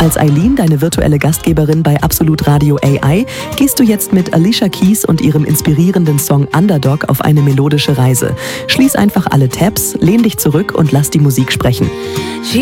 Als Eileen, deine virtuelle Gastgeberin bei Absolut Radio AI, gehst du jetzt mit Alicia Keys und ihrem inspirierenden Song Underdog auf eine melodische Reise. Schließ einfach alle Tabs, lehn dich zurück und lass die Musik sprechen.